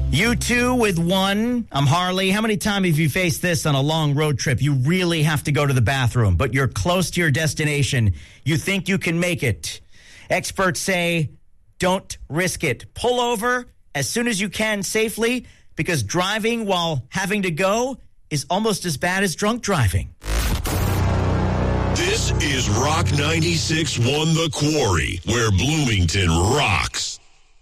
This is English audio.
You two with one. I'm Harley. How many times have you faced this on a long road trip? You really have to go to the bathroom, but you're close to your destination. You think you can make it. Experts say, don't risk it. Pull over as soon as you can safely, because driving while having to go is almost as bad as drunk driving. This is Rock 96.1 The Quarry, where Bloomington rocks.